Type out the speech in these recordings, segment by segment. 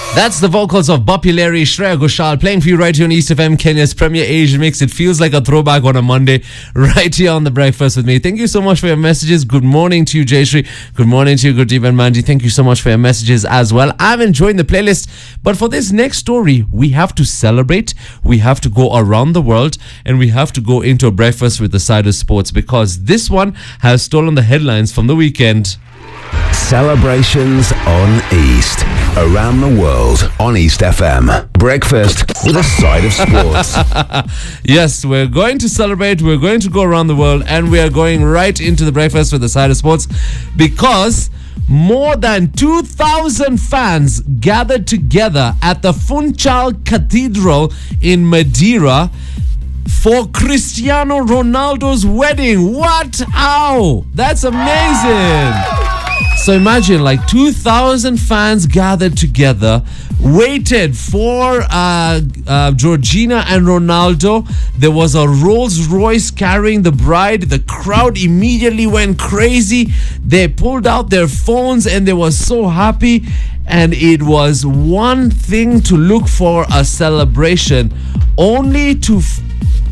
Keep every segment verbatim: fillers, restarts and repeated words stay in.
That's the vocals of Bapi Larry, Shreya Ghoshal playing for you right here on East F M, Kenya's premier Asian mix. It feels like a throwback on a Monday right here on The Breakfast with me. Thank you so much for your messages. Good morning to you, Jayashree. Good morning to you, Gurdeep and Manji. Thank you so much for your messages as well. I'm enjoying the playlist. But for this next story, we have to celebrate. We have to go around the world and we have to go into a breakfast with the side of sports because this one has stolen the headlines from the weekend. Celebrations on East. Around the world on East F M. Breakfast with a side of sports. Yes, we're going to celebrate. We're going to go around the world and we are going right into the breakfast with the side of sports because more than two thousand fans gathered together at the Funchal Cathedral in Madeira for Cristiano Ronaldo's wedding. What? How? That's amazing. So imagine like two thousand fans gathered together, waited for uh, uh, Georgina and Ronaldo. There was a Rolls Royce carrying the bride. The crowd immediately went crazy. They pulled out their phones and they were so happy. And it was one thing to look for a celebration, only to f-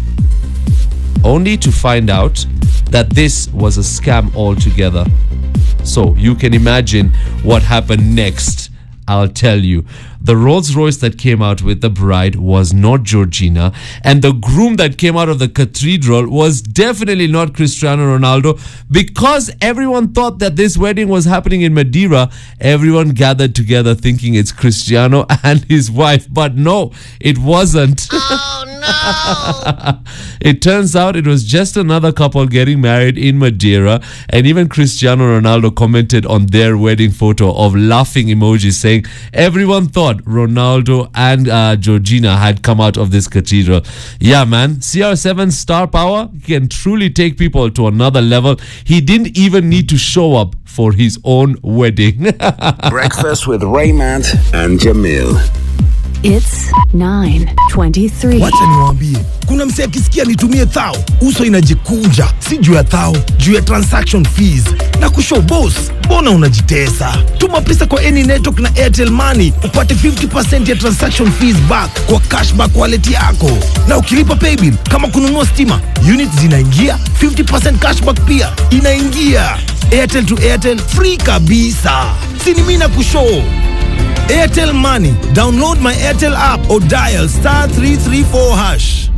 only to find out that this was a scam altogether. So you can imagine what happened next. I'll tell you. The Rolls Royce that came out with the bride was not Georgina, and the groom that came out of the cathedral was definitely not Cristiano Ronaldo. Because everyone thought that this wedding was happening in Madeira, everyone gathered together thinking it's Cristiano and his wife. But no, it wasn't. Oh no! It turns out it was just another couple getting married in Madeira, and even Cristiano Ronaldo commented on their wedding photo of laughing emojis saying everyone thought Ronaldo and uh, Georgina had come out of this cathedral. Yeah, man. C R seven star power can truly take people to another level. He didn't even need to show up for his own wedding. Breakfast with Raymond and Jamil. It's nine twenty-three. Wacha niwaambie, kuna msee akisikia nitumie thao, uso inajikunja, si juu ya thao, juu ya transaction fees. Na kushow boss, mbona unajitesa? Tuma pesa kwa any network na Airtel Money, upate fifty percent ya transaction fees back kwa cashback wallet yako. Na ukilipa paybill, kama kununua stima, units zinaingia, fifty percent cashback pia inaingia. Airtel to Airtel, free kabisa. Sini mimi na kushow. Airtel Money. Download my Airtel app or dial star three three four hash.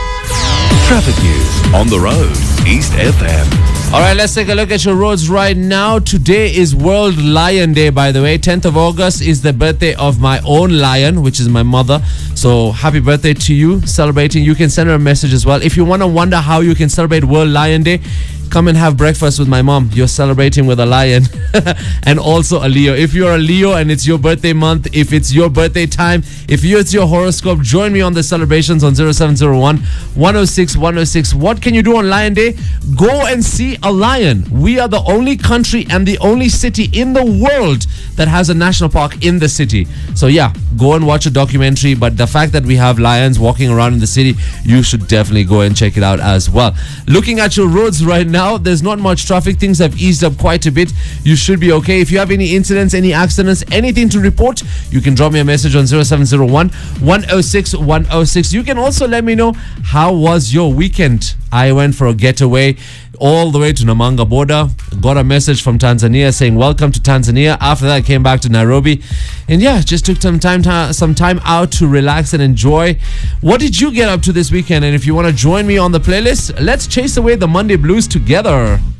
Traffic news on the road. East F M. All right, let's take a look at your roads right now. Today is World Lion Day, by the way. tenth of August is the birthday of my own lion, which is my mother. So happy birthday to you, celebrating. You can send her a message as well. If you want to wonder how you can celebrate World Lion Day, come and have breakfast with my mom. You're celebrating with a lion and also a Leo. If you're a Leo and it's your birthday month, if it's your birthday time, if you, it's your horoscope, join me on the celebrations on zero seven zero one, one oh six, one oh six. What can you do on Lion Day? Go and see a lion. We are the only country and the only city in the world that has a national park in the city. So yeah, go and watch a documentary. But the fact that we have lions walking around in the city, you should definitely go and check it out as well. Looking at your roads right now, Now, there's not much traffic. Things have eased up quite a bit. You should be okay. If you have any incidents, any accidents, anything to report, you can drop me a message on zero seven zero one, one oh six, one oh six. You can also let me know, how was your weekend? I went for a getaway all the way to Namanga border. Got a message from Tanzania saying welcome to Tanzania. After that, I came back to Nairobi. And yeah, just took some time to, some time out to relax and enjoy. What did you get up to this weekend? And if you want to join me on the playlist, let's chase away the Monday blues together.